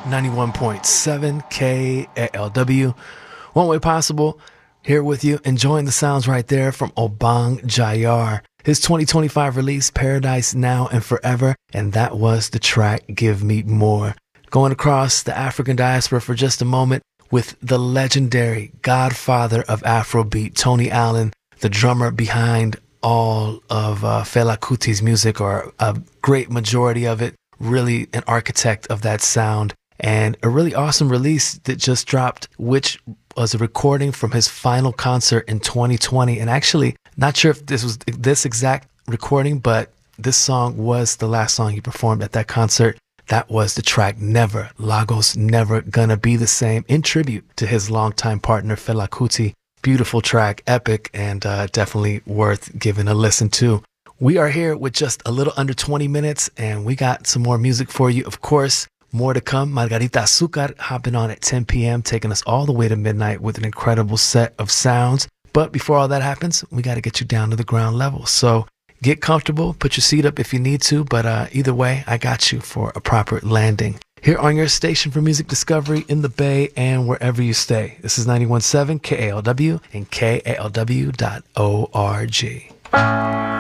91.7 KALW. One Way Possible, here with you, enjoying the sounds right there from Obang Jayar. His 2025 release, Paradise Now and Forever, and that was the track Give Me More. Going across the African diaspora for just a moment with the legendary godfather of Afrobeat, Tony Allen, the drummer behind all of Fela Kuti's music, or a great majority of it, really an architect of that sound. And a really awesome release that just dropped, which was a recording from his final concert in 2020. And actually, not sure if this was this exact recording, but this song was the last song he performed at that concert. That was the track Never, Lagos Never Gonna Be the Same, in tribute to his longtime partner, Fela Kuti. Beautiful track, epic, and definitely worth giving a listen to. We are here with just a little under 20 minutes, and we got some more music for you, of course. More to come. Margarita Azucar hopping on at 10 p.m., taking us all the way to midnight with an incredible set of sounds. But before all that happens, we got to get you down to the ground level. So get comfortable, put your seat up if you need to, but either way, I got you for a proper landing. Here on your station for music discovery in the Bay and wherever you stay. This is 91.7 KALW and KALW.org.